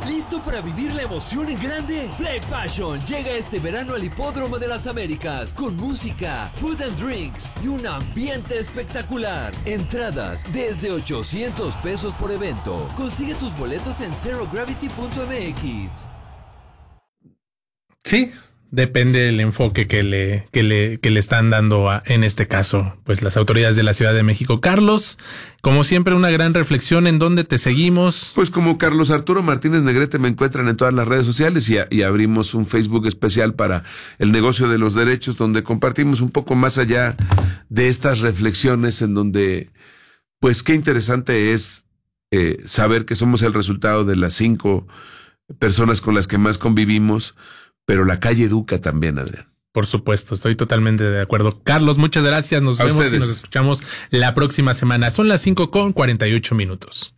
¿Listo para vivir la emoción en grande? Play Passion llega este verano al Hipódromo de las Américas con música, food and drinks y un ambiente espectacular. Entradas desde $800 por evento. Consigue tus boletos en zerogravity.mx. Sí, depende del enfoque que le están dando en este caso, pues las autoridades de la Ciudad de México. Carlos, como siempre, una gran reflexión. ¿En dónde te seguimos? Pues como Carlos Arturo Martínez Negrete me encuentran en todas las redes sociales y abrimos un Facebook especial para el negocio de los derechos, donde compartimos un poco más allá de estas reflexiones, en donde, pues qué interesante es saber que somos el resultado de las 5 personas con las que más convivimos. Pero la calle educa también, Adrián. Por supuesto, estoy totalmente de acuerdo. Carlos, muchas gracias. Nos vemos ustedes. Y nos escuchamos la próxima semana. Son las 5:48.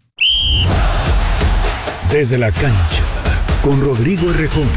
Desde la cancha, con Rodrigo Errejón.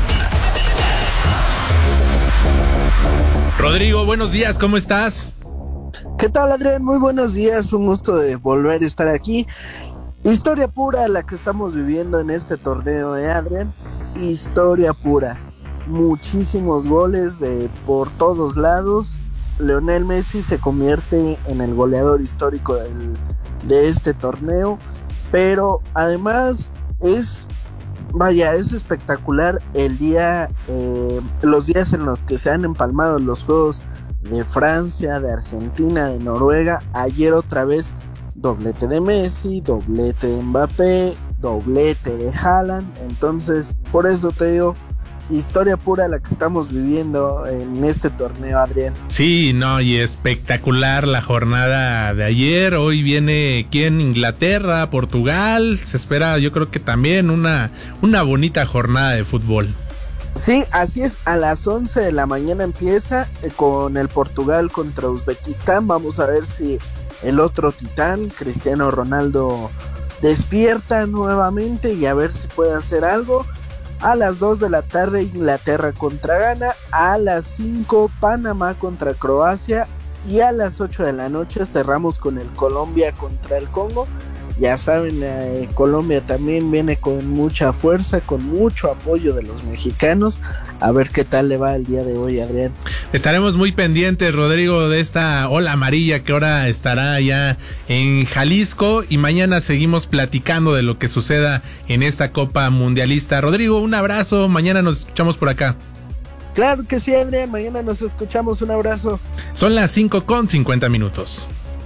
Rodrigo, buenos días, ¿cómo estás? ¿Qué tal, Adrián? Muy buenos días, un gusto de volver a estar aquí. Historia pura la que estamos viviendo en este torneo, Adrián. Historia pura. Muchísimos goles por todos lados. Lionel Messi se convierte en el goleador histórico de este torneo, pero además es espectacular los días en los que se han empalmado los juegos de Francia, de Argentina, de Noruega. Ayer otra vez doblete de Messi, doblete de Mbappé, doblete de Haaland. Entonces, por eso te digo, historia pura la que estamos viviendo en este torneo, Adrián. Sí, no, y espectacular la jornada de ayer. Hoy viene ¿quién? Inglaterra, Portugal. Se espera, yo creo que también una bonita jornada de fútbol. Sí, así es, a las 11 de la mañana empieza con el Portugal contra Uzbekistán. Vamos a ver si el otro titán, Cristiano Ronaldo, despierta nuevamente y a ver si puede hacer algo. A las 2 de la tarde Inglaterra contra Ghana, a las 5 Panamá contra Croacia y a las 8 de la noche cerramos con el Colombia contra el Congo. Ya saben, Colombia también viene con mucha fuerza, con mucho apoyo de los mexicanos. A ver qué tal le va el día de hoy, Adrián. Estaremos muy pendientes, Rodrigo, de esta ola amarilla que ahora estará ya en Jalisco, y mañana seguimos platicando de lo que suceda en esta Copa Mundialista. Rodrigo, un abrazo, mañana nos escuchamos por acá. Claro que sí, Adrián, mañana nos escuchamos, un abrazo. Son las 5:50.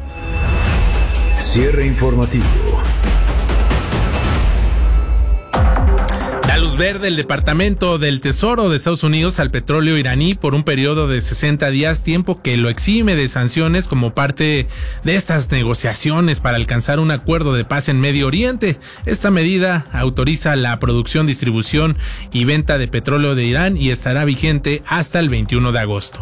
Cierre informativo. Da luz verde el Departamento del Tesoro de Estados Unidos al petróleo iraní por un periodo de 60 días, tiempo que lo exime de sanciones como parte de estas negociaciones para alcanzar un acuerdo de paz en Medio Oriente. Esta medida autoriza la producción, distribución y venta de petróleo de Irán y estará vigente hasta el 21 de agosto.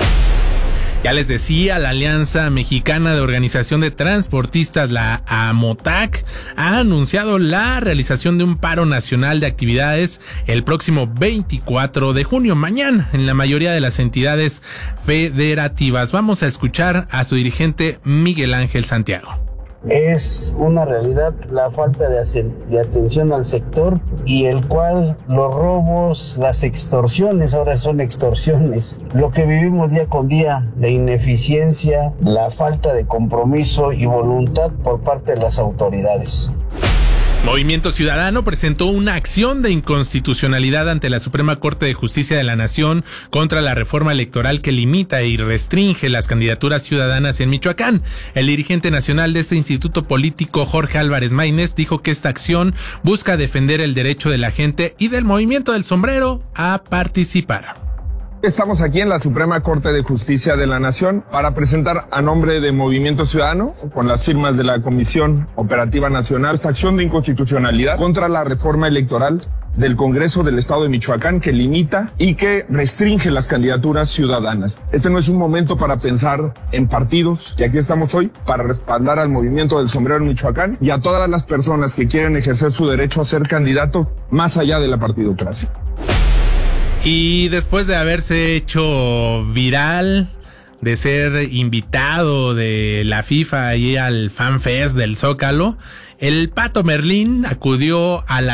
Ya les decía, la Alianza Mexicana de Organización de Transportistas, la AMOTAC, ha anunciado la realización de un paro nacional de actividades el próximo 24 de junio, mañana, en la mayoría de las entidades federativas. Vamos a escuchar a su dirigente Miguel Ángel Santiago. Es una realidad la falta de atención al sector, y el cual los robos, las extorsiones, ahora son extorsiones, lo que vivimos día con día, la ineficiencia, la falta de compromiso y voluntad por parte de las autoridades. Movimiento Ciudadano presentó una acción de inconstitucionalidad ante la Suprema Corte de Justicia de la Nación contra la reforma electoral que limita y restringe las candidaturas ciudadanas en Michoacán. El dirigente nacional de este instituto político, Jorge Álvarez Maínez, dijo que esta acción busca defender el derecho de la gente y del movimiento del sombrero a participar. Estamos aquí en la Suprema Corte de Justicia de la Nación para presentar a nombre de Movimiento Ciudadano, con las firmas de la Comisión Operativa Nacional, esta acción de inconstitucionalidad contra la reforma electoral del Congreso del Estado de Michoacán que limita y que restringe las candidaturas ciudadanas. Este no es un momento para pensar en partidos, y aquí estamos hoy para respaldar al movimiento del sombrero en Michoacán y a todas las personas que quieren ejercer su derecho a ser candidato más allá de la partidocracia. Y después de haberse hecho viral, de ser invitado de la FIFA ahí al Fan Fest del Zócalo, el Pato Merlín acudió a la